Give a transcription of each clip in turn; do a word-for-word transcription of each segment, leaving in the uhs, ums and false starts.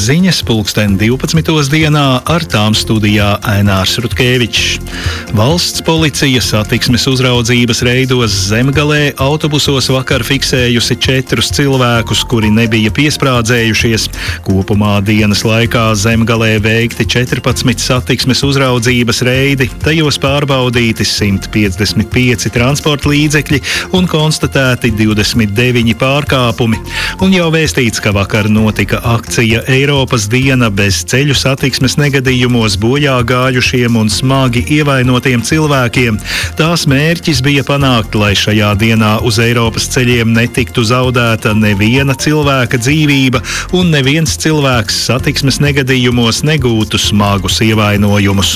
ziņas pulksten divpadsmitos dienā, ar tām studijā Ainārs Rutkevičs. Valsts policija satiksmes uzraudzības reidos Zemgalē autobusos vakar fiksējusi četrus cilvēkus, kuri nebija piesprādzējušies. Kopumā dienas laikā Zemgalē veikti četrpadsmit satiksmes uzraudzības reidi, tajos pārbaudīti simt piecdesmit pieci transporta līdzekļi un konstatēti divdesmit deviņi pārkāpumi. Un jau vēstīts, ka vakar notika akcija Eiropas diena bez ceļu satiksmes negadījumos bojā gājušiem un smagi ievainotiem cilvēkiem. Tās mērķis bija panākt, lai šajā dienā uz Eiropas ceļiem netiktu zaudēta neviena cilvēka dzīvība un neviens cilvēks satiksmes negadījumos negūtu smagus ievainojumus.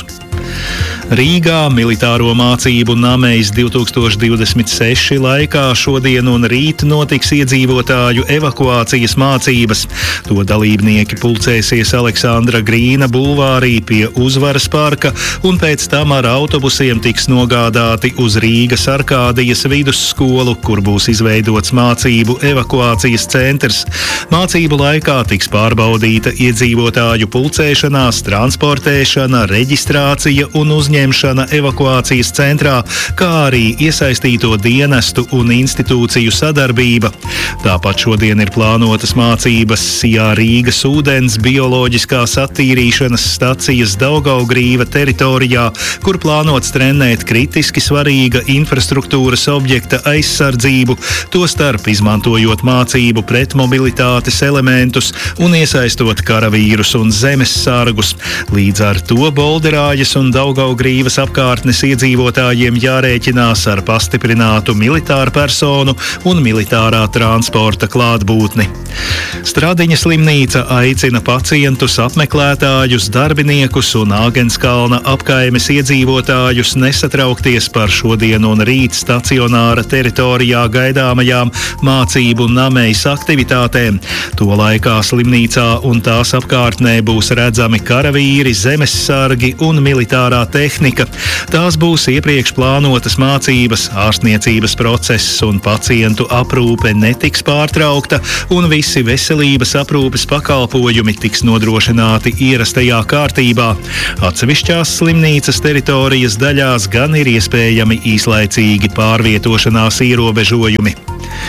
Rīgā militāro mācību Namejs divtūkstoš divdesmit seši laikā šodien un rīt notiks iedzīvotāju evakuācijas mācības. To dalībnieki pulcēsies Aleksandra Grīna bulvārī pie Uzvaras parka un pēc tam ar autobusiem tiks nogādāti uz Rīgas Arkādijas vidusskolu, kur būs izveidots mācību evakuācijas centrs. Mācību laikā tiks pārbaudīta iedzīvotāju pulcēšanās, transportēšana, reģistrācija un uzņemšana evakuācijas centrā, kā arī iesaistīto dienestu un institūciju sadarbība. Tāpat šodien ir plānotas mācības Sijā Rīgas ūdens bioloģiskās attīrīšanas stacijas Daugavgrīva teritorijā, kur plānots trenēt kritiski svarīga infrastruktūras objekta aizsardzību, tostarp izmantojot mācību pretmobilitātes elementus un iesaistot karavīrus un zemes sargus. Līdz ar to Bolderājas un Daugavgrīvas apkārtnes iedzīvotājiem jārēķinās ar pastiprinātu militāru personu un militārā transporta klātbūtni. Stradiņa slimnīca aicina pacientus, apmeklētājus, darbiniekus un Āgenskalna apkaimes iedzīvotājus nesatraukties par šodien un rīt stacionāra teritorijā gaidāmajām mācību Namejs aktivitātēm. To laikā slimnīcā un tās apkārtnē būs redzami karavīri, zemessargi un militārā tehnika. Tās būs iepriekš plānotas mācības, ārstniecības process un pacientu aprūpe netiks pārtraukta un visi veselības aprūpes pakalpojumi tiks nodrošināti ierastajā kārtībā. Atsevišķās slimnīcas teritorijas daļās gan ir iespējami īslaicīgi pārvietošanās ierobežojumi.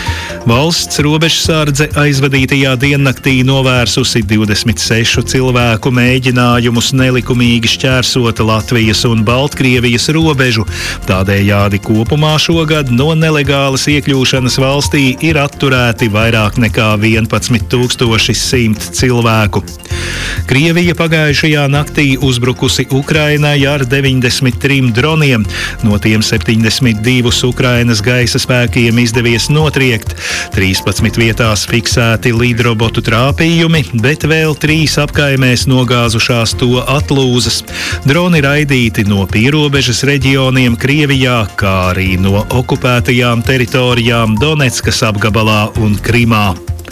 Valsts robežsardze aizvadītajā diennaktī novērsusi divdesmit sešu cilvēku mēģinājumus nelikumīgi šķērsot Latvijas un Baltkrievijas robežu. Tādējādi kopumā šogad no nelegālas iekļūšanas valstī ir atturēti vairāk nekā vienpadsmit tūkstoši simt cilvēku. Krievija pagājušajā naktī uzbrukusi Ukrainai ar deviņdesmit trim droniem. No tiem septiņdesmit divus Ukrainas gaisa spēkiem izdevies notriekt. trīspadsmit vietās fiksēti lidrobotu trāpījumi, bet vēl trīs apkaimēs nogāzušās to atlūzas. Droni raidīti no pierobežas reģioniem Krievijā, kā arī no okupētajām teritorijām Doneckas apgabalā un Krimā.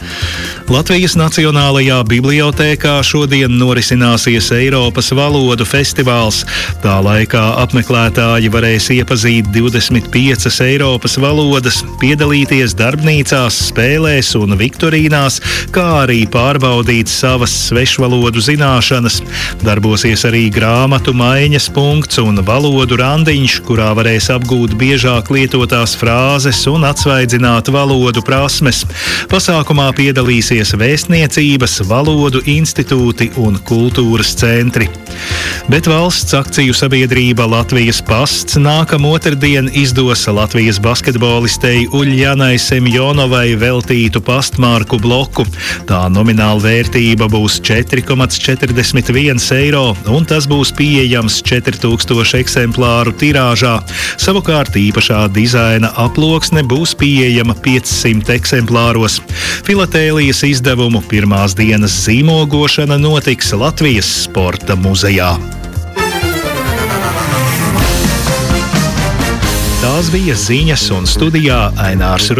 Latvijas Nacionālajā bibliotēkā šodien norisināsies Eiropas valodu festivāls. Tā laikā apmeklētāji varēs iepazīt divdesmit piecas Eiropas valodas, piedalīties darbnīcās, spēlēs un viktorīnās, kā arī pārbaudīt savas svešvalodu zināšanas. Darbosies arī grāmatu maiņas punkts un valodu randiņš, kurā varēs apgūt biežāk lietotās frāzes un atsvaidzināt valodu prasmes. Pasākumā piedalīsies vēstniecības, valodu institūti un kultūras centri. Bet valsts akciju sabiedrība Latvijas pasts nākamā otrdien izdos Latvijas basketbolistei Uļjanai Semjonovai veltītu pastmarku bloku. Tā nomināla vērtība būs četri komats četrdesmit viens eiro, un tas būs pieejams četri tūkstoši eksemplāru tirāžā. Savukārt īpašā dizaina aploksne būs pieejama piecsimt eksemplāros. Filatēlijas izdevumu pirmās dienas zīmogošana notiks Latvijas sporta muzejā. Tās bija ziņas un studijā Ainārs